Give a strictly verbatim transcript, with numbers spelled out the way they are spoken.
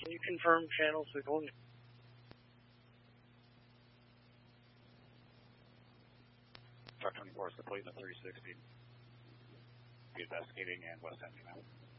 Can you confirm channel signaling? Truck twenty-four is complete in the three sixty. Be investigating and west end now.